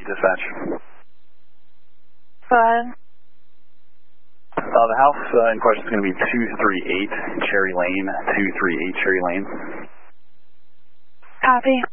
dispatch. Go ahead. The house in question is going to be 238 Cherry Lane, 238 Cherry Lane. Copy.